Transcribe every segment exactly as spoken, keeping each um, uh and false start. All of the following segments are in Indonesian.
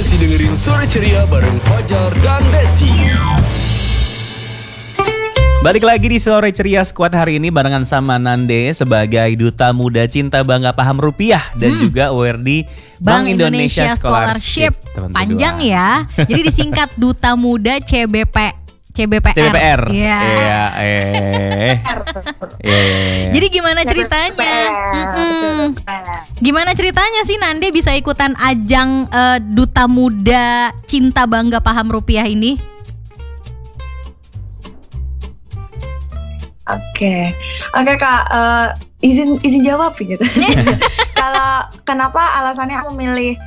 Masih dengerin Sore Ceria bareng Fajar dan Desi. Balik lagi di Sore Ceria Squad hari ini barengan sama Nande sebagai Duta Muda Cinta Bangga Paham Rupiah dan hmm. juga award di Bank, Bank Indonesia, Indonesia Scholarship. Scholarship. Panjang ya. Jadi disingkat Duta Muda C B P C B P R. C B P R. Iya. Iya, eh. Yeah. Jadi gimana ceritanya? Mm-mm. Gimana ceritanya sih Nande bisa ikutan ajang uh, Duta Muda Cinta Bangga Paham Rupiah ini? Oke, okay. oke okay, Kak, uh, izin izin jawab gitu. Kalau kenapa alasannya aku memilih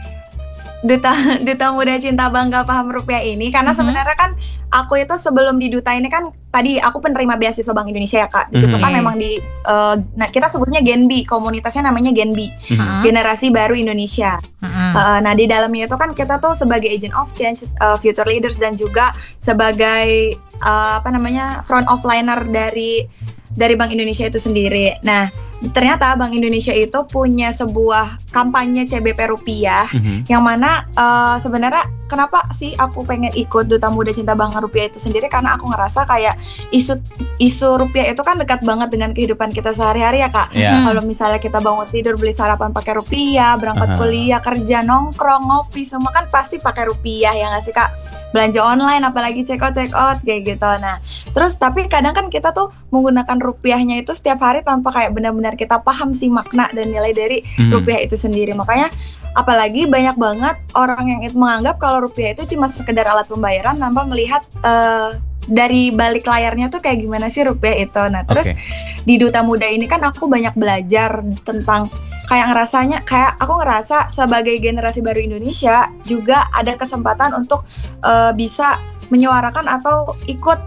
Duta Duta Muda Cinta Bangga Paham Rupiah ini karena mm-hmm. sebenarnya kan aku itu sebelum di Duta ini kan tadi aku penerima beasiswa Bank Indonesia ya Kak. Di situ mm-hmm. kan memang di uh, nah kita sebutnya Genbi, komunitasnya namanya Genbi, mm-hmm. Generasi Baru Indonesia. Mm-hmm. Uh, nah di dalamnya itu kan kita tuh sebagai agent of change, uh, future leaders dan juga sebagai uh, apa namanya front of liner dari dari Bank Indonesia itu sendiri. Nah ternyata Bank Indonesia itu punya sebuah kampanye C B P Rupiah mm-hmm. yang mana uh, sebenarnya kenapa sih aku pengen ikut Duta Muda Cinta Bangga Rupiah itu sendiri karena aku ngerasa kayak isu isu rupiah itu kan dekat banget dengan kehidupan kita sehari-hari ya Kak. Yeah. Kalau misalnya kita bangun tidur beli sarapan pakai rupiah, berangkat uh-huh. kuliah, kerja, nongkrong, ngopi semua kan pasti pakai rupiah ya nggak sih Kak? Belanja online apalagi check out check out kayak gitu. Nah, terus tapi kadang kan kita tuh menggunakan rupiahnya itu setiap hari tanpa kayak benar-benar kita paham sih makna dan nilai dari hmm. rupiah itu sendiri. Makanya apalagi banyak banget orang yang menganggap kalau rupiah itu cuma sekedar alat pembayaran tanpa melihat uh, dari balik layarnya tuh kayak gimana sih rupiah itu. Nah terus okay. di Duta Muda ini kan aku banyak belajar tentang kayak ngerasanya kayak aku ngerasa sebagai generasi baru Indonesia juga ada kesempatan untuk uh, bisa menyuarakan atau ikut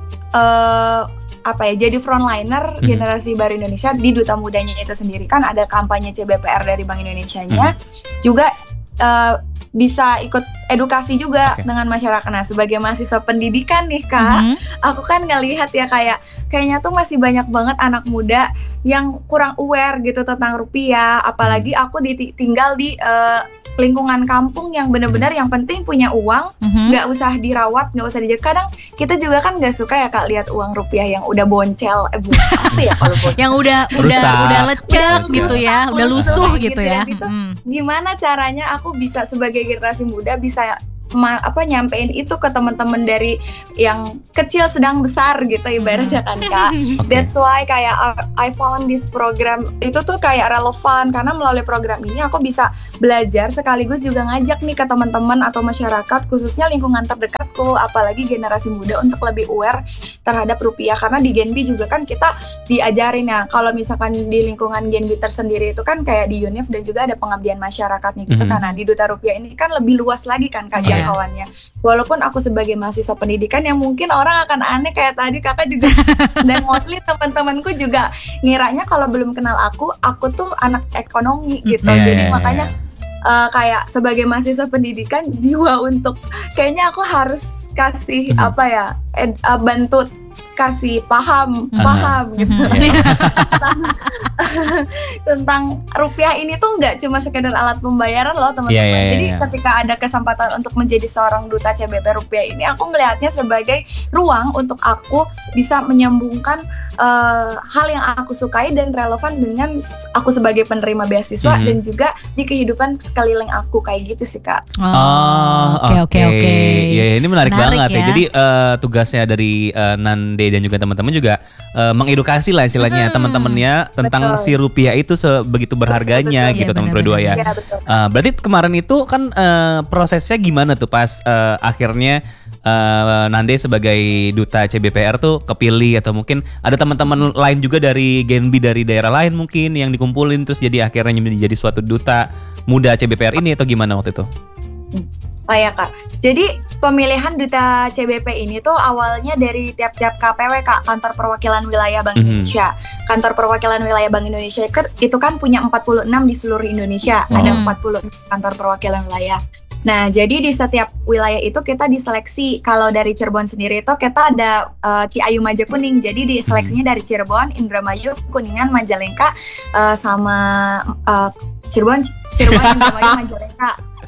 uh, apa ya jadi frontliner hmm. generasi baru Indonesia di Duta Mudanya itu sendiri. Kan ada kampanye C B P R dari Bank Indonesianya hmm. juga uh, bisa ikut edukasi juga okay. dengan masyarakat. Nah sebagai mahasiswa pendidikan nih Kak, mm-hmm. aku kan ngelihat ya kayak kayaknya tuh masih banyak banget anak muda yang kurang aware gitu tentang rupiah. Apalagi aku di, tinggal di uh, lingkungan kampung yang benar-benar yang penting punya uang, nggak mm-hmm. usah dirawat, nggak usah dijaga. Kadang kita juga kan nggak suka ya Kak lihat uang rupiah yang udah boncel, eh bukan apa ya kalau boncel, yang udah udah udah lecek gitu ya, udah lusuh gitu, gitu ya. Itu mm-hmm. gimana caranya aku bisa sebagai generasi muda bisa ma- apa nyampein itu ke teman-teman dari yang kecil sedang besar gitu ibaratnya kan Kak. Okay. That's why kayak I found this program itu tuh kayak relevan karena melalui program ini aku bisa belajar sekaligus juga ngajak nih ke teman-teman atau masyarakat khususnya lingkungan terdekatku apalagi generasi muda untuk lebih aware terhadap rupiah karena di Genbi juga kan kita diajarin ya kalau misalkan di lingkungan Genbi tersendiri itu kan kayak di UNIF dan juga ada pengabdian masyarakatnya gitu mm-hmm. karena di Duta Rupiah ini kan lebih luas lagi kan Kak yeah. jangkauannya. Walaupun aku sebagai mahasiswa pendidikan yang mungkin orang akan aneh kayak tadi Kakak juga dan mostly teman-temanku juga ngiranya kalau belum kenal aku, aku tuh anak ekonomi gitu. Yeah, Jadi yeah, makanya yeah. Uh, kayak sebagai mahasiswa pendidikan jiwa untuk kayaknya aku harus kasih mm-hmm. apa ya ed, uh, bantu kasih paham uh-huh. paham gitu tentang, tentang rupiah ini tuh nggak cuma sekedar alat pembayaran loh teman-teman. Yeah, yeah, yeah, Jadi yeah. ketika ada kesempatan untuk menjadi seorang duta C B P Rupiah ini, aku melihatnya sebagai ruang untuk aku bisa menyambungkan uh, hal yang aku sukai dan relevan dengan aku sebagai penerima beasiswa mm-hmm. dan juga di kehidupan sekeliling aku kayak gitu sih Kak. Oh oke oke oke. Ya ini menarik, menarik banget ya. ya. Jadi uh, tugasnya dari uh, Nande dan juga teman-teman juga uh, mengedukasi lah istilahnya hmm, teman-temannya tentang betul. si rupiah itu sebegitu berharganya betul, gitu ya, teman berdua ya. ya uh, berarti kemarin itu kan uh, prosesnya gimana tuh pas uh, akhirnya uh, Nande sebagai duta C B P R tuh kepilih atau mungkin ada teman-teman lain juga dari Genbi dari daerah lain mungkin yang dikumpulin terus jadi akhirnya menjadi suatu duta muda C B P R ini atau gimana waktu itu? Oh ya Kak, jadi pemilihan duta C B P ini tuh awalnya dari tiap-tiap K P W Kak, kantor perwakilan wilayah Bank mm-hmm. Indonesia. Kantor perwakilan wilayah Bank Indonesia itu kan punya empat puluh enam di seluruh Indonesia, oh. ada empat puluh kantor perwakilan wilayah. Nah, jadi di setiap wilayah itu kita diseleksi. Kalau dari Cirebon sendiri itu kita ada uh, Ciayu Majakuning. Jadi diseleksinya dari Cirebon, Indramayu, Kuningan, Majalengka, uh, sama uh, Cirebon, Cirebon, Indramayu, Majalengka.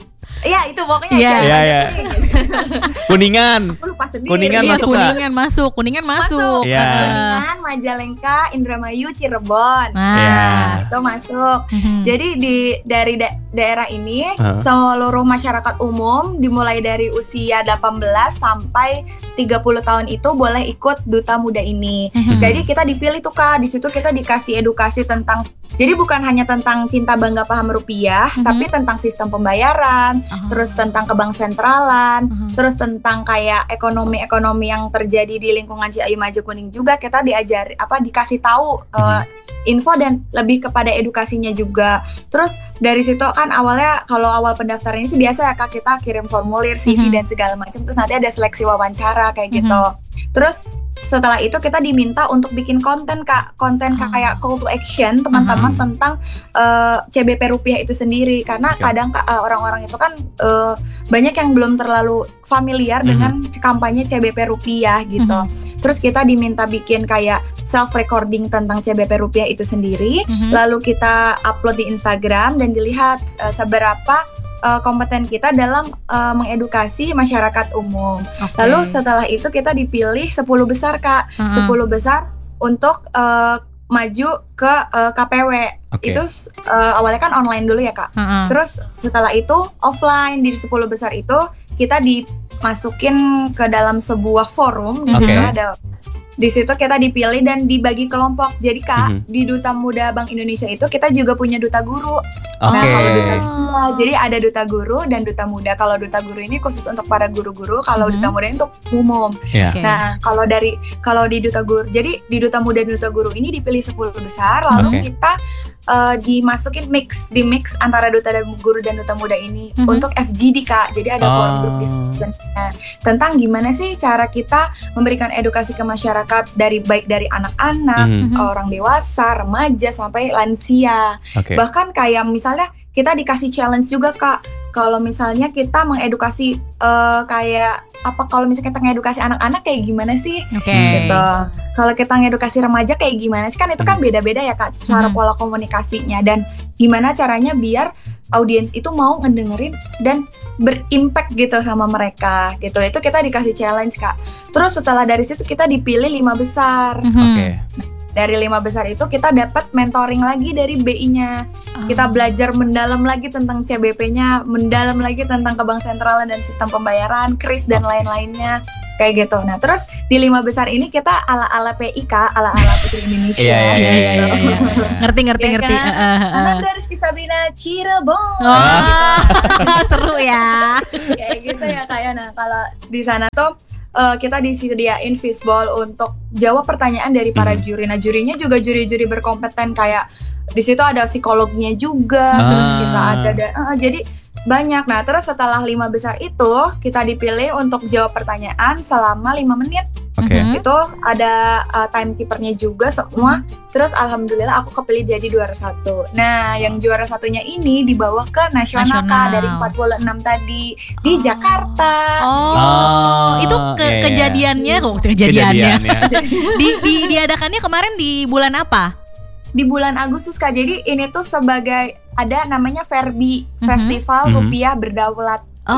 Iya itu pokoknya Iya. jangan Iya, pajak iya. kuning. Kuningan. Aku lupa sendiri. Kuningan Iya, masuk kuningan masuk, kuningan masuk. Masuk. Iya. Heeh. Kuningan, Majalengka, Indramayu, Cirebon. Nah. Iya. Itu masuk. Mhm. Jadi di dari da- daerah ini Heeh. seluruh masyarakat umum dimulai dari usia delapan belas sampai tiga puluh tahun itu boleh ikut Duta Muda ini. Mhm. Jadi kita dipilih tuh Kak, di situ kita dikasih edukasi tentang, jadi bukan hanya tentang cinta bangga paham rupiah, Mhm. tapi tentang sistem pembayaran, Oh. terus tentang kebank sentralan, Mhm. terus tentang kayak ekonomi-ekonomi yang terjadi di lingkungan Ciayu Maju Kuning juga kita diajari apa dikasih tahu uh, info dan lebih kepada edukasinya juga. Terus dari situ kan awalnya kalau awal pendaftaran ini sih biasa ya Kak, kita kirim formulir C V Mhm. dan segala macam, terus nanti ada seleksi wawancara kayak Mhm. gitu. Terus setelah itu kita diminta untuk bikin konten Kak, konten Ah. kayak call to action teman-teman Mhm. tentang uh, C B P rupiah itu sendiri, karena Oke. kadang Kak, uh, orang-orang itu kan uh, banyak yang belum terlalu familiar Mhm. dengan kampanye C B P rupiah gitu. Mhm. Terus kita diminta bikin kayak self recording tentang C B P rupiah itu sendiri, Mhm. lalu kita upload di Instagram dan dilihat uh, seberapa uh, kompeten kita dalam uh, mengedukasi masyarakat umum. Oke. Lalu setelah itu kita dipilih sepuluh besar Kak, Heeh. sepuluh besar untuk uh, maju ke uh, K P W. Oke. Itu uh, awalnya kan online dulu ya Kak. Heeh. Terus setelah itu offline di sepuluh besar itu kita dimasukin ke dalam sebuah forum, di Oke. situ ada di situ kita dipilih dan dibagi kelompok. Jadi Kak, Mhm. di Duta Muda Bank Indonesia itu kita juga punya duta guru. Oke. Nah, kalau duta iya, jadi ada duta guru dan duta muda. Kalau duta guru ini khusus untuk para guru-guru, kalau Mhm. duta muda ini untuk umum. Iya. Oke. Nah, kalau dari kalau di duta guru, jadi di duta muda dan duta guru ini dipilih sepuluh besar, lalu Oke. kita uh, dimasukin mix, di mix antara duta dan guru dan duta muda ini Mhm. untuk F G D Kak. Jadi ada forum Oh. grup diskusinya tentang gimana sih cara kita memberikan edukasi ke masyarakat dari baik dari anak-anak, Mhm. Mhm. orang dewasa, remaja sampai lansia. Oke. Bahkan kayak misalnya kita dikasih challenge juga Kak. Kalau misalnya kita mengedukasi eh, kayak apa kalau misalnya kita mengedukasi anak-anak kayak gimana sih? Oke. Gitu. Kalau kita ngedukasi remaja kayak gimana sih? Kan itu kan Hmm. beda-beda ya Kak cara Mhm. pola komunikasinya dan gimana caranya biar audiens itu mau ngedengerin dan berimpact gitu sama mereka gitu. Itu kita dikasih challenge Kak. Terus setelah dari situ kita dipilih lima besar. Mhm. Oke. Dari lima besar itu kita dapat mentoring lagi dari B I-nya. Oh. Kita belajar mendalam lagi tentang C B P-nya, mendalam lagi tentang kebank sentralan dan sistem pembayaran, kris dan lain-lainnya. Kayak gitu. Nah, terus di lima besar ini kita ala-ala P I K, ala-ala Putri Indonesia. Iya, iya, iya, iya, iya, iya. Ngerti ngerti Iya ngerti. kan? Heeh, heeh. Anak dari Rizky Sabrina Cirebon. Wah, seru ya. Kayak gitu ya kayak. Nah, kalau di sana tuh eh, kita disediain fishbowl untuk jawab pertanyaan dari para Mhm. juri. Nah, jurinya juga juri-juri berkompeten kayak di situ ada psikolognya juga, terus Ah. kita ada da- eh, jadi banyak. Nah, terus setelah lima besar itu kita dipilih untuk jawab pertanyaan selama lima menit. Oke. Mhm. Itu ada uh, timekeepernya juga semua. Terus alhamdulillah aku kepilih jadi juara satu. Nah, yang juara satunya ini dibawa ke nasional, Kak, Nasional. dari empat puluh enam tadi di Oh. Jakarta. Oh, Oh, itu ke iya, iya. kejadiannya, kok kejadiannya. Kejadiannya. di, di diadakannya kemarin di bulan apa? Di bulan Agustus, Kak. Jadi ini tuh sebagai ada namanya Verbi, Mhm. Festival Mhm. Rupiah Berdaulat. Oh,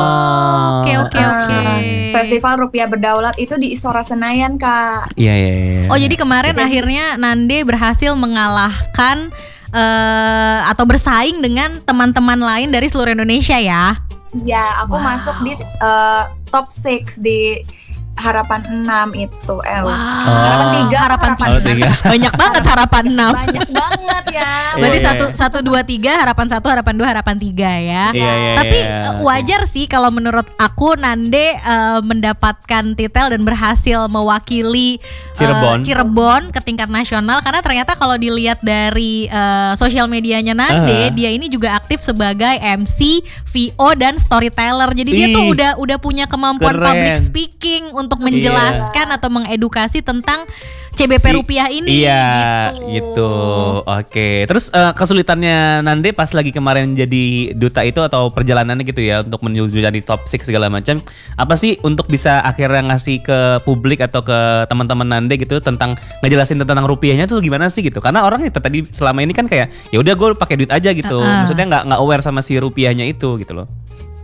Oh. oke oke oke. Festival Rupiah Berdaulat itu di Istora Senayan, Kak. Iya, iya, iya. Oh, jadi kemarin Jadi- akhirnya Nande berhasil mengalahkan eh, atau bersaing dengan teman-teman lain dari seluruh Indonesia ya. Iya, aku Wow. masuk di uh, top enam di harapan enam itu. Eh, Wow. Harapan tiga, harapan harapan tiga. Oh, tiga. Banyak banget harapan enam. Banyak banget ya. Berarti Iya, satu iya. satu dua tiga harapan satu harapan dua harapan tiga ya. Iya, iya, Tapi iya. eh, wajar sih kalau menurut aku Nande eh, mendapatkan titel dan berhasil mewakili eh, Cirebon. Cirebon ke tingkat nasional karena ternyata kalau dilihat dari eh, sosial medianya Nande, Ah. dia ini juga aktif sebagai M C, V O dan storyteller. Jadi dia tuh Ih, udah udah punya kemampuan keren. public speaking untuk menjelaskan atau mengedukasi tentang C B P Si- rupiah ini Iya, gitu. gitu. Oke. Terus eh, kesulitannya Nande pas lagi kemarin jadi duta itu atau perjalanannya gitu ya untuk menuju jadi top enam segala macam. Apa sih untuk bisa akhirnya ngasih ke publik atau ke teman-teman Nande gitu tentang ngejelasin tentang rupiahnya tuh gimana sih gitu? Karena orang itu tadi selama ini kan kayak ya udah gue pakai duit aja gitu. Uh-uh. Maksudnya nggak nggak aware sama si rupiahnya itu gitu loh.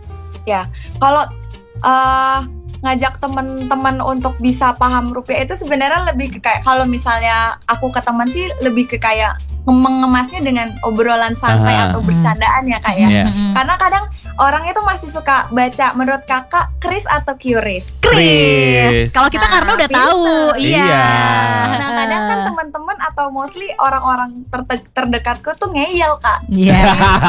ya. Kalau uh, ngajak teman-teman untuk bisa paham rupiah itu sebenarnya lebih ke kayak kalau misalnya aku ke teman sih lebih ke kayak mengemasnya dengan obrolan santai Aha. atau bercandaan ya kak ya. Iya. Karena kadang orang itu masih suka baca menurut kakak Kris atau Qris. Kris. Kalau kita Nah, karena udah pinter. tahu, iya. Iya. Nah kadang kan teman-teman atau mostly orang-orang terte- terdekatku tuh ngeyel kak. Iya.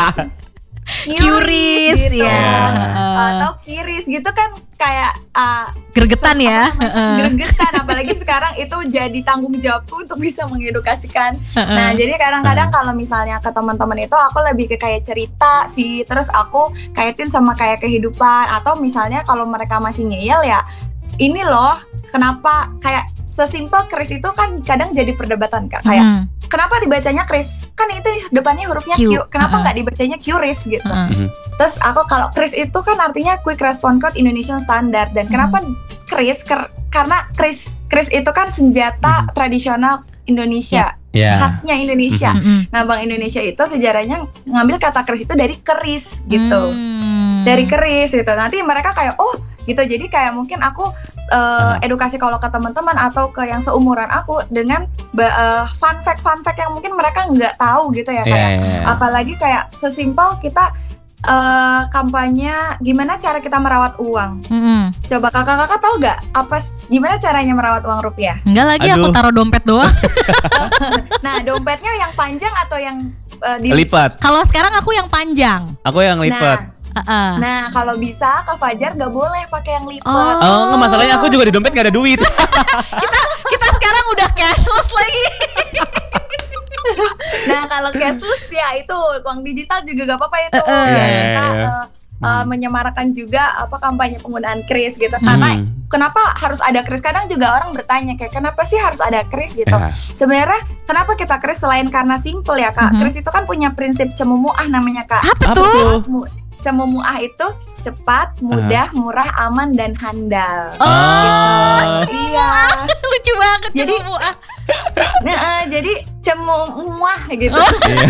Qris Qris, gitu. ya. Atau Kiris gitu kan kayak uh, Gregetan ya. gregetan, apalagi sekarang itu jadi tanggung jawabku untuk bisa mengedukasikan. Nah jadi kadang-kadang kalau misalnya ke teman-teman itu aku lebih ke kayak cerita sih, terus aku kaitin sama kayak kehidupan, atau misalnya kalau mereka masih ngeyel ya ini loh kenapa kayak sesimpel Kris itu kan kadang jadi perdebatan kak, kayak Mm. kenapa dibacanya Kris, kan itu depannya hurufnya Q. Q, kenapa Uh-uh. nggak dibacanya Qris gitu. Uh-uh. Terus aku kalau Kris itu kan artinya Quick Response Code Indonesian Standard, dan kenapa Kris Ker- karena Kris Kris itu kan senjata tradisional Indonesia, Ya. khasnya Indonesia. Mm-mm. Nah Bank Indonesia itu sejarahnya ngambil kata Kris itu dari keris gitu, Hmm. dari keris gitu. Nanti mereka kayak oh gitu, jadi kayak mungkin aku uh, edukasi kalau ke teman-teman atau ke yang seumuran aku dengan ba- uh, fun fact fun fact yang mungkin mereka nggak tahu gitu ya, Iya, kayak iya, iya. apalagi kayak sesimpel kita uh, kampanye gimana cara kita merawat uang. Mm-mm. Coba kakak-kakak tahu nggak apa gimana caranya merawat uang rupiah? Enggak lagi, aku Aduh. taruh dompet doang. Nah dompetnya yang panjang atau yang uh, di Lipat. Kalau sekarang aku yang panjang. Aku yang lipat. Heeh. Nah kalau bisa Kak Fajar nggak boleh pakai yang lipat. Oh. Oh, nggak, masalahnya aku juga di dompet nggak ada duit. Kita sekarang udah cashless lagi. Nah kalau cashless ya itu uang digital juga gak apa-apa itu. Uh-uh. Ya, Iya, kita iya, iya. uh, uh, menyemarakan juga apa kampanye penggunaan kris gitu. Karena Hmm. kenapa harus ada kris? Kadang juga orang bertanya kayak kenapa sih harus ada kris gitu. Ya. Sebenarnya kenapa kita kris selain karena simple ya kak. Mhm. Kris itu kan punya prinsip cemumuah namanya kak. Apa Apa tuh? tuh? Mu- Cemumuah itu cepat, mudah, murah, aman, dan handal. Oh, Gitu. Iya. lucu banget Jadi- cemu ah. Nah, eh, jadi cemumuah gitu. Iya.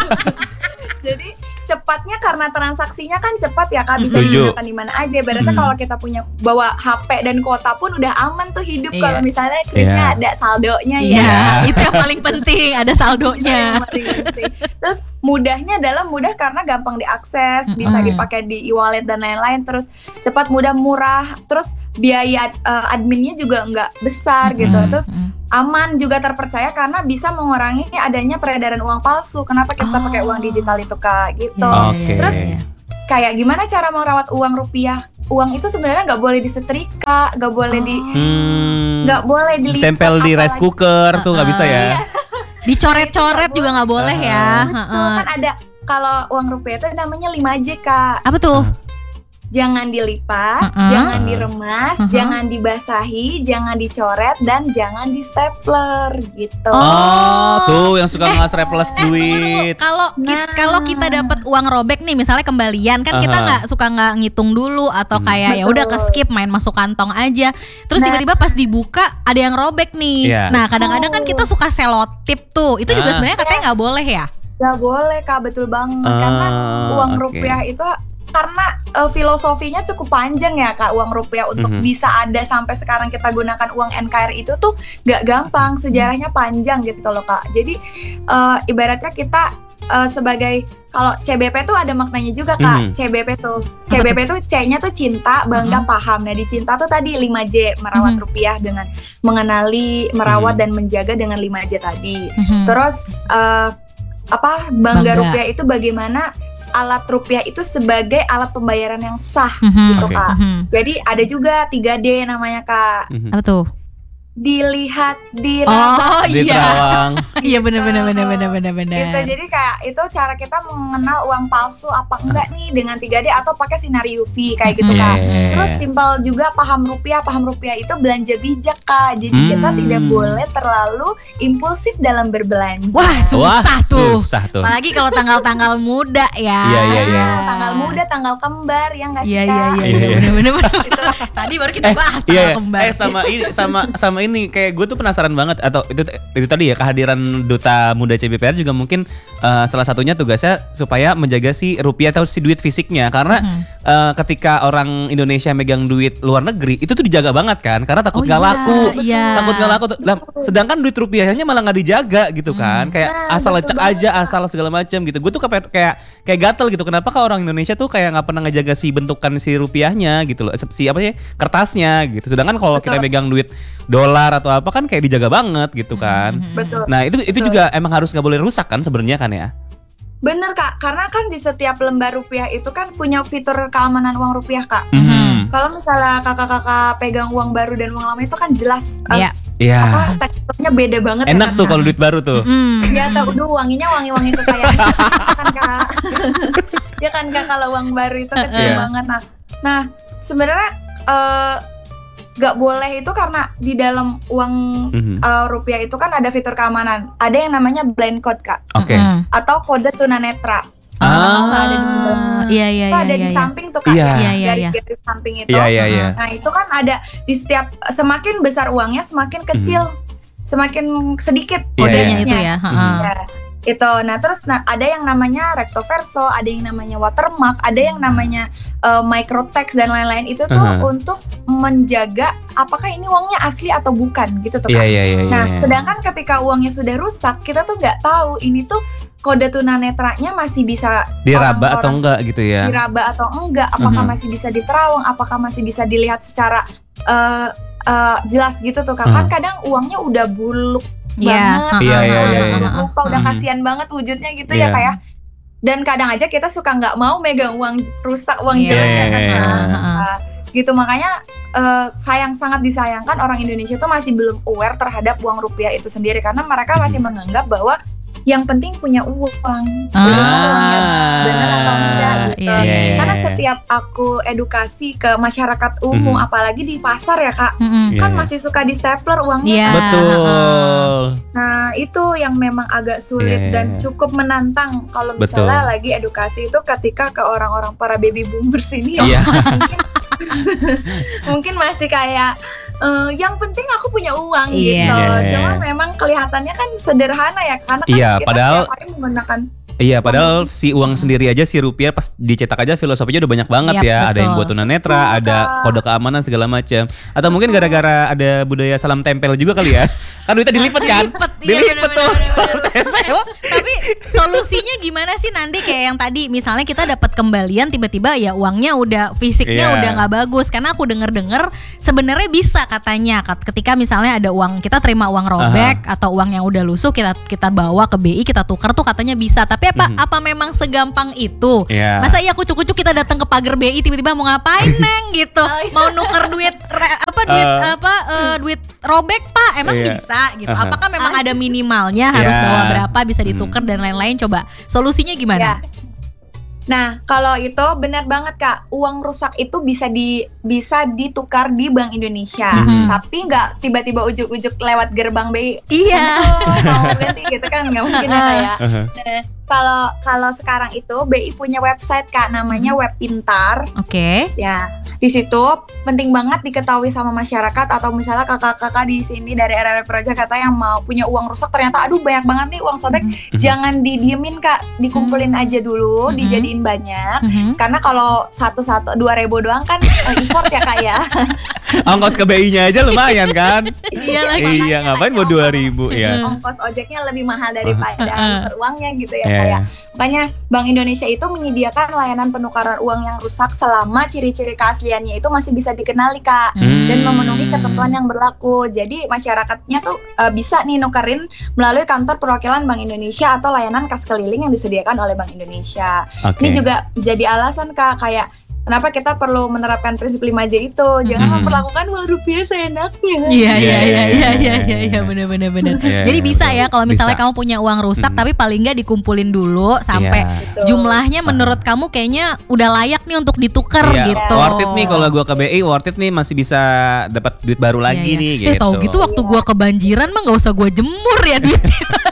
Jadi cepatnya karena transaksinya kan cepat ya kak, bisa Setuju. digunakan di mana aja. Berarti Hmm. kalau kita punya bawa H P dan kuota pun udah aman tuh hidup. Iya. Kalau misalnya krisnya Iya. ada saldonya Iya, ya. itu yang paling penting, ada saldonya. Yang paling penting. Terus mudahnya adalah mudah karena gampang diakses, bisa Mm-mm. dipakai di e-wallet dan lain-lain. Terus cepat, mudah, murah. Terus biaya eh, adminnya juga nggak besar gitu. Mm-mm. Terus aman juga, terpercaya karena bisa mengurangi adanya peredaran uang palsu. Kenapa kita Oh. pakai uang digital itu kak? Gitu. Iya, Oke. Terus kayak gimana cara merawat uang rupiah? Uang itu sebenarnya nggak boleh disetrika, nggak boleh di, Hmm. nggak boleh dilipat. Tempel di rice apalagi- cooker tuh nggak bisa ya. dicoret-coret juga nggak boleh ya. Betul, Heeh. kan ada kalau uang rupiah itu namanya lima J kak. Apa tuh? Jangan dilipat, Uh-uh. jangan diremas, Uh-huh. jangan dibasahi, jangan dicoret, dan jangan di stapler gitu. Oh, tuh yang suka nge-reples Eh, tunggu, tunggu. duit. Kalau ki- Nah. kalau kita dapat uang robek nih, misalnya kembalian kan kita Aha. nggak suka nggak ngitung dulu atau Hmm. kayak ya udah ke Betul. skip, main masuk kantong aja. Terus Nah. tiba-tiba pas dibuka ada yang robek nih. Iya. Nah kadang-kadang kan kita suka selotip tuh. Itu juga Ah. sebenarnya katanya nggak boleh ya. Gak boleh kak, betul banget. Ah, Karena uang oke. rupiah itu karena eh, filosofinya cukup panjang ya kak, uang rupiah untuk Mhm. bisa ada sampai sekarang kita gunakan uang N K R I itu tuh gak gampang, sejarahnya panjang gitu loh kak. Jadi eh, ibaratnya kita eh, sebagai kalau C B P tuh ada maknanya juga Mhm. kak. C B P tuh C B P tuh C-nya tuh cinta, bangga, paham. Nah di cinta tuh tadi lima J, merawat Mhm. rupiah dengan mengenali, merawat Mhm. dan menjaga dengan lima J tadi. Mhm. Terus eh, apa bangga, Bangga. rupiah itu bagaimana alat rupiah itu sebagai alat pembayaran yang sah Mhm. gitu Oke. kak. Mhm. Jadi ada juga tiga D namanya kak. Mhm. Apa tuh? Dilihat, Oh diraba. Di iya. Terawang. Iya benar-benar benar-benar benar-benar. Gitu. Jadi kayak itu cara kita mengenal uang palsu apa enggak nih dengan tiga D atau pakai sinar U V kayak gitu Mhm. kak. Yeah. Terus simpel juga paham rupiah. Paham rupiah itu belanja bijak kak. Jadi Hmm. kita tidak boleh terlalu impulsif dalam berbelanja. Wah susah Wah, tuh. susah tuh. Apalagi kalau tanggal-tanggal muda ya. Iya, iya, iya. Ah, tanggal muda, tanggal kembar ya nggak sih Iya kak? iya iya Iya, iya iya. benar-benar. Tadi baru kita bahas Iya, tanggal iya. kembar. eh sama ini sama sama ini ini kayak gue tuh penasaran banget atau itu itu tadi ya kehadiran duta muda C B P R juga mungkin uh, salah satunya tugasnya supaya menjaga si rupiah atau si duit fisiknya karena mm-hmm. uh, ketika orang Indonesia megang duit luar negeri itu tuh dijaga banget kan karena takut nggak oh, iya, laku, iya. takut nggak laku. Lah, sedangkan duit rupiahnya malah nggak dijaga gitu kan, mm. kayak nah, asal lecek aja, asal segala macam gitu. Gue tuh kayak kayak kayak gatel gitu. Kenapa kah orang Indonesia tuh kayak nggak pernah ngejaga si bentukan si rupiahnya gitu loh, si apa sih kertasnya gitu. Sedangkan kalau kita pegang duit dolar atau apa kan kayak dijaga banget gitu kan. Betul. Nah itu itu Betul. juga emang harus nggak boleh rusak kan sebenarnya kan ya. Bener Kak, karena kan di setiap lembar rupiah itu kan punya fitur keamanan uang rupiah Kak. Mm-hmm. Kalau misalnya kakak-kakak pegang uang baru dan uang lama itu kan jelas Iya. Iya. Apa teksturnya beda banget. Enak ya, tuh kalau duit baru tuh. Mm. Ya tau, udah wanginya wangi-wangi kekayaan kan Kak. Ya kan Kak, kalau uang baru itu kecil Yeah. banget. Nah, nah sebenarnya uh, gak boleh itu karena di dalam uang Mm-hmm. uh, rupiah itu kan ada fitur keamanan. Ada yang namanya blind code Kak, Oke. Okay. Mm-hmm. atau kode tunanetra. Ah. Nah, ada di sebelah. Iya iya Itu iya. ada iya, di iya. samping tuh Kak, Iya. Iya, iya, garis-garis samping itu. Iya iya iya. Nah itu kan ada di setiap, semakin besar uangnya semakin kecil, semakin sedikit Iya, Kodenya iya. itu ya. Mm-hmm. Ya, itu. Nah terus nah, ada yang namanya recto verso, ada yang namanya watermark, ada yang namanya uh, microtext dan lain-lain. Itu tuh Uh-huh. untuk menjaga apakah ini uangnya asli atau bukan gitu tuh Iya Kak. iya iya. Nah iya. sedangkan ketika uangnya sudah rusak, kita tuh nggak tahu ini tuh kode tunanetranya masih bisa diraba atau orang-orang enggak gitu ya. diraba atau enggak, apakah Uh-huh. masih bisa diterawang, apakah masih bisa dilihat secara uh, uh, jelas gitu tuh Kak. Uh-huh. Kan kadang uangnya udah buluk Iya, banget, Iya, iya, udah iya, buluk iya. lupa, udah Mhm. kasihan banget wujudnya gitu Iya. ya Kak ya. Dan kadang aja kita suka nggak mau megang uang rusak, uang Iya, jelek iya, ya kan. iya. Nah, gitu makanya uh, sayang sangat disayangkan orang Indonesia tuh masih belum aware terhadap uang rupiah itu sendiri karena mereka masih menganggap bahwa yang penting punya uang, Ah. udah uangnya benar atau enggak gitu. Iya, iya, iya. Karena setiap aku edukasi ke masyarakat umum, Mhm. apalagi di pasar ya Kak, Mm-mm. Iya, kan iya. masih suka di stapler uangnya. Iya. Kan? Betul. Nah itu yang memang agak sulit Iya, iya, dan iya. cukup menantang kalau Betul. misalnya lagi edukasi itu ketika ke orang-orang para baby boomers ini Iya. mungkin mungkin masih kayak eh, yang penting aku punya uang Iya. gitu. Iya. Cuma memang kelihatannya kan sederhana ya karena kan Iya, kita padahal- setiap hari menggunakan. Iya, padahal si uang sendiri aja si rupiah pas dicetak aja filosofinya udah banyak banget Yap, ya. Ada betul. yang buat tunanetra, Betul, ada Kak. kode keamanan segala macam. Atau mungkin gara-gara ada budaya salam tempel juga kali ya. Kan duitnya dilipat kan? Dilipet, iya, Dilipet bener, tuh bener, salam bener. tempel. Tapi solusinya gimana sih Nandi kayak yang tadi misalnya kita dapat kembalian tiba-tiba ya uangnya udah fisiknya Iya. udah nggak bagus karena aku denger-denger sebenarnya bisa katanya kat- ketika misalnya ada uang kita terima uang robek atau uang yang udah lusuh kita kita bawa ke B I kita tukar tuh katanya bisa tapi apa Mhm. apa memang segampang itu? Iya. Masa iya kucuk-kucuk kita datang ke pagar B I tiba-tiba mau ngapain neng gitu mau nuker duit re- apa duit Uh. apa eh, duit robek pak emang Iya. bisa gitu Aha. apakah memang ada minimalnya harus Iya. bawa berapa bisa ditukar dan lain-lain coba solusinya gimana? Ya. Nah, kalau itu benar banget Kak, uang rusak itu bisa di bisa ditukar di Bank Indonesia, Mhm. tapi nggak tiba-tiba ujuk-ujuk lewat gerbang B I. Iya. Oh, mau ganti gitu kan nggak mungkin ya Kak ya. Aha. Nah, kalau kalau sekarang itu B I punya website Kak, namanya Web Pintar. Oke. Ya, di situ penting banget diketahui sama masyarakat atau misalnya kakak-kakak di sini dari R R Project kata yang mau punya uang rusak ternyata aduh banyak banget nih uang sobek, Mhm. jangan didiemin Kak, dikumpulin Hmm. aja dulu, Mhm. dijadiin banyak. Mhm. Karena kalau satu-satu dua ribu doang kan eh, effort ya Kak ya. Ongkos ke B I-nya aja lumayan kan? Iya lagi. Iya, ngapain buat dua ribu ya? Ongkos ojeknya lebih mahal daripada Uh-uh. per uangnya gitu ya Iya, Kak ya. iya. Makanya Bank Indonesia itu menyediakan layanan penukaran uang yang rusak selama ciri-ciri keasliannya itu masih bisa dikenali Kak. Hmm. Dan memenuhi ketentuan yang berlaku. Jadi masyarakatnya tuh uh, bisa nih nukerin melalui kantor perwakilan Bank Indonesia atau layanan kas keliling yang disediakan oleh Bank Indonesia. Oke. Ini juga jadi alasan Kak kayak kenapa kita perlu menerapkan prinsip lima J itu. Jangan Mhm. memperlakukan uang rupiah seenaknya. Iya Iya, iya iya iya, iya iya iya, iya benar benar benar. Iya, Jadi iya, bisa betul. ya kalau misalnya Bisa. kamu punya uang rusak Mhm. tapi paling nggak dikumpulin dulu sampai Iya. Betul. jumlahnya menurut kamu kayaknya udah layak nih untuk ditukar Iya, gitu. worth it nih kalau gua ke B I, worth it nih masih bisa dapat duit baru lagi Iya, iya. nih Eh gitu. tahu gitu waktu gua kebanjiran mah nggak usah gua jemur ya duitnya.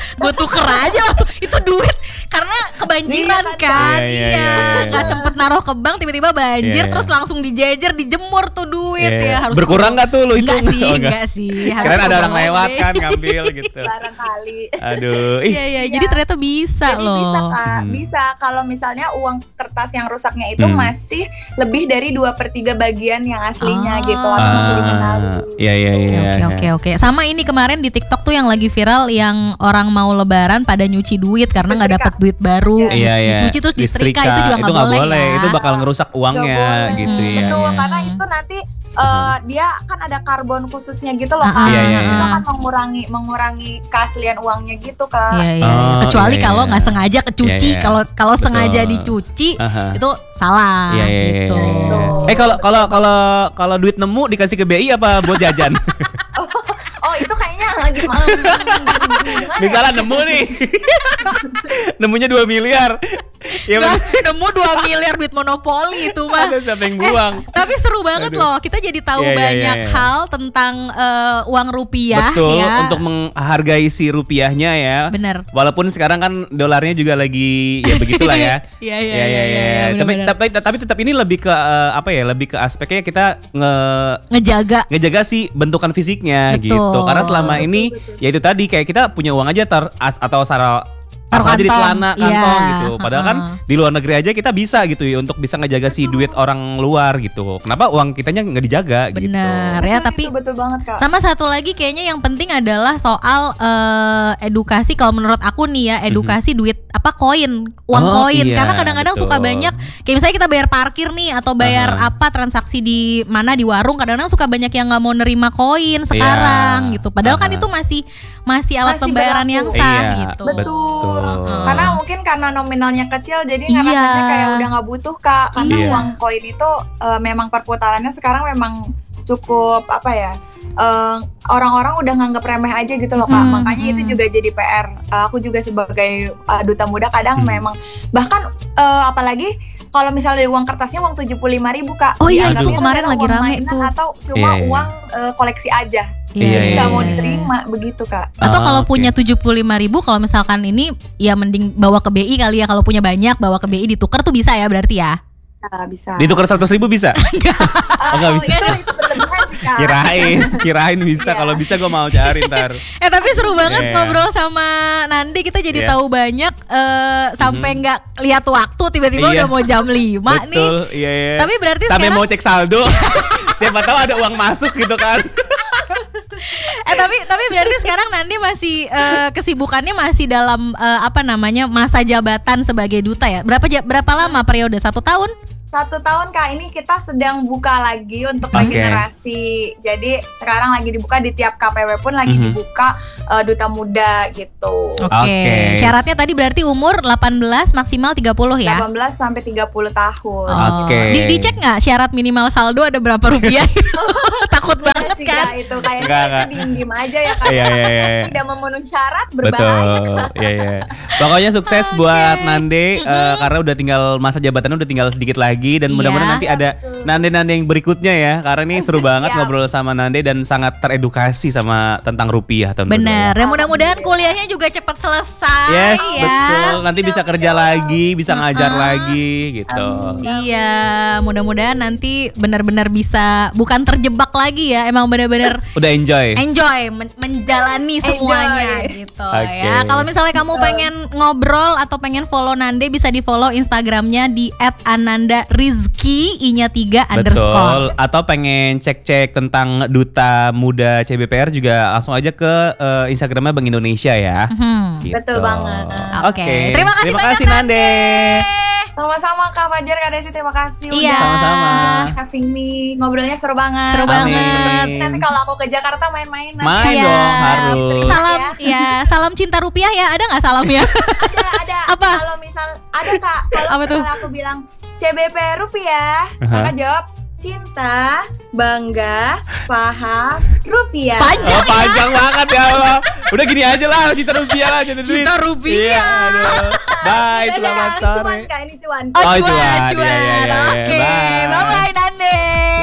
gue tuker aja langsung itu duit karena kebanjiran Iya, kan. Iya, iya, Iya, iya, nggak iya. sempet naruh ke bank tiba-tiba banjir Iya, iya. terus langsung dijejer dijemur tuh duit Iya, iya. ya harus Berkurang nggak tuh lu itu? Enggak sih, Oh, enggak. enggak sih. Harus Keren ada bawa orang lewat mobil. kan ngambil gitu. Barangkali. Aduh, ih. Iya, iya, jadi ternyata bisa Jadi loh. bisa kak, Hmm. bisa kalau misalnya uang kertas yang rusaknya itu Hmm. masih lebih dari dua per tiga bagian yang aslinya Ah. gitu atau masih dikenali. Iya iya Oke iya. oke oke oke. Sama ini kemarin di TikTok tuh yang lagi viral yang orang mau lebaran pada nyuci duit karena nggak Disetrika. dapat duit baru. Iya. Dis- Iya iya. Dicuci terus disetrika itu juga nggak nggak boleh, ya. Itu bakal ngerusak Nggak uangnya boleh. gitu Hmm. ya. Betul, ya. karena itu nanti uh, dia kan ada karbon khususnya gitu loh Ah, kak. Iya, iya, Itu iya. akan mengurangi mengurangi keaslian uangnya gitu kak. Iya, iya, Oh, iya. Kecuali iya, kalau iya. nggak sengaja kecuci, Iya, iya. kalau kalau Betul. sengaja dicuci Aha. itu salah Iya, iya, iya, gitu. iya, iya. Eh kalau kalau kalau kalau duit nemu dikasih ke B I apa buat jajan? Oh itu kayaknya gimana? gimana ya? Misalnya nemu nih. Nemunya dua miliar. Ya Nah, bener. nemu dua miliar duit monopoli itu mah. Ada siapa yang buang? Tapi seru banget Aduh. loh. Kita jadi tahu Iya, iya, banyak iya, iya. hal tentang eh, uang rupiah Betul, ya. untuk menghargai si rupiahnya ya. Bener. Walaupun sekarang kan dolarnya juga lagi ya begitulah ya. Iya, iya, Iya, iya, iya, iya, Tapi, bener-bener. tapi tapi tetap ini lebih ke eh, apa ya? Lebih ke aspeknya kita nge Ngejaga. ngejaga sih bentukan fisiknya Betul. gitu. Karena selama Betul, ini betul. ya itu tadi kayak kita punya uang aja tar, as- atau sara Taruh asal aja di kantong. celana kantong Iya, gitu. Padahal kan heeh. di luar negeri aja kita bisa gitu ya untuk bisa ngejaga si duit orang luar gitu. Kenapa uang kitanya nggak dijaga gitu? Bener Betul, ya, itu tapi betul banget kak. sama satu lagi kayaknya yang penting adalah soal eh, edukasi. Kalau menurut aku nih ya, edukasi duit apa koin, uang Mhm. Oh, koin. iya, Karena kadang-kadang betul. suka banyak kayak misalnya kita bayar parkir nih atau bayar Aha. apa transaksi di mana di warung, kadang-kadang suka banyak yang nggak mau nerima koin sekarang Iya. gitu. Padahal kan Aha. itu masih masih alat Masih pembayaran berlaku. yang sah Iya, gitu. Betul. Betul. Karena mungkin karena nominalnya kecil jadi Iya. ngerasanya kayak udah nggak butuh kak. Karena Iya. uang koin itu eh, memang perputarannya sekarang memang cukup apa ya? eh, orang-orang udah nganggap remeh aja gitu loh kak. Hmm, Makanya itu hmm. juga jadi P R. Eh, aku juga sebagai eh, duta muda kadang Hmm. memang bahkan eh, apalagi kalau misalnya dari uang kertasnya uang tujuh puluh lima ribu kak. Oh iya, dianggapnya itu itu kemarin adalah lagi uang rame mainan tuh. atau cuma Iya, iya. uang eh, koleksi aja. Iya, iya, Nggak mau iya. diterima begitu kak. Atau Ah, kalau oke. punya tujuh puluh lima ribu, kalau misalkan ini ya mending bawa ke B I kali ya. Kalau punya banyak bawa ke B I ditukar tuh bisa ya berarti ya. Nah, bisa. Ditukar seratus ribu bisa? Ah, Oh, nggak bisa. Itu, itu berlebihan sih kak. Kirain, kirain bisa. Iya. Kalau bisa gue mau cari ntar. Eh tapi seru banget Iya. ngobrol sama Nandi. Kita jadi Yes. tahu banyak eh, sampai Mhm. nggak lihat waktu tiba-tiba Iya. udah mau jam lima nih. Betul, iya, iya. Tapi berarti sampai sekarang mau cek saldo. Siapa tahu ada uang masuk gitu kan. eh tapi tapi berarti sekarang Nandi masih eh, kesibukannya masih dalam eh, apa namanya masa jabatan sebagai duta ya. Berapa ja- berapa lama periode? Satu tahun? Satu tahun kak, ini kita sedang buka lagi untuk Oke. regenerasi. Jadi sekarang lagi dibuka di tiap K P W pun lagi Mhm. dibuka eh, duta muda gitu. Oke. Oke. Syaratnya tadi berarti umur delapan belas maksimal tiga puluh ya. delapan belas sampai tiga puluh tahun. Oh. Oke. Di, dicek nggak syarat minimal saldo ada berapa rupiah? Takut Iya banget sih, kan? Kak, itu kayaknya Enggak, itu enggak. diem-diem aja ya kak. Iya, iya, iya, iya. Tidak memenuhi syarat berbahaya. Betul, iya iya. Pokoknya sukses Oke. buat Nande eh, Mm-mm. karena udah tinggal masa jabatannya udah tinggal sedikit lagi dan Iya. mudah-mudahan nanti ada Betul. Nande-Nande yang berikutnya ya. Karena ini seru banget Siap. ngobrol sama Nande dan sangat teredukasi sama tentang rupiah tahun Bener. berdua. Ya mudah-mudahan kuliahnya juga cepat selesai Yes, ya. betul. Nanti bisa kerja lagi, bisa ngajar Mm-mm. lagi gitu. Iya, mudah-mudahan nanti benar-benar bisa bukan terjebak lagi ya, emang benar-benar Udah enjoy. enjoy men- menjalani Enjoy. semuanya gitu Oke. ya. Kalau misalnya kamu pengen ngobrol atau pengen follow Nande bisa di follow Instagramnya di et ananda rizky i-nya tiga underscore. Betul. Atau pengen cek-cek tentang Duta Muda C B P R juga langsung aja ke eh, Instagramnya Bank Indonesia ya. Mhm. Gitu. Betul banget. Oke. Oke. Terima kasih Terima banyak, kasih Nande. Sama-sama Kak Fajar, Kak Desi, terima kasih Iya. udah Sama-sama. having me. Ngobrolnya seru banget. Seru Amin. banget. Nanti kalau aku ke Jakarta main-main. Main Siap. dong, harus. Salam ya, salam cinta rupiah ya. Ada nggak salamnya? Ada, ada. Apa? Kalau misal ada Kak, kalau Apa tuh? misalnya aku bilang C B P rupiah, Aha. Kakak jawab cinta, bangga, paham, rupiah. Panjang. Oh, panjang banget ya Allah. Udah gini aja lah, cinta rupiah lah, cinta duit. Cinta rupiah. Iya, aduh. Bye, Dadah, selamat ini sore. cuan Kak, ini cuan. Oh, Oh, cuan, cuan. cuan. Iya, iya, iya, iya. Oke, Bye. bye bye Nande.